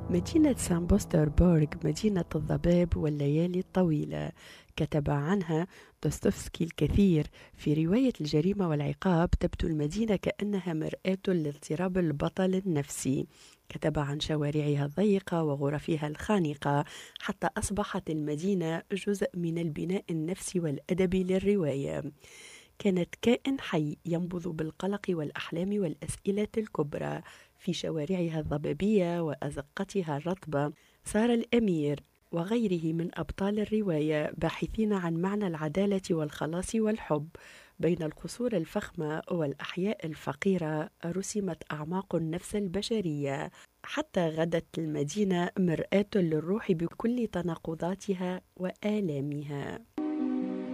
مدينة سان بطرسبرغ مدينة الضباب والليالي الطويلة، كتب عنها دوستويفسكي الكثير. في رواية الجريمة والعقاب تبدو المدينة كأنها مرآة لاضطراب البطل النفسي. كتب عن شوارعها الضيقة وغرفها الخانقة، حتى أصبحت المدينة جزء من البناء النفسي والأدبي للرواية. كانت كائن حي ينبض بالقلق والأحلام والأسئلة الكبرى. في شوارعها الضبابية وأزقتها الرطبة سار الأمير وغيره من أبطال الرواية باحثين عن معنى العدالة والخلاص والحب. بين القصور الفخمة والأحياء الفقيرة رسمت أعماق النفس البشرية، حتى غدت المدينة مرآة للروح بكل تناقضاتها وآلامها.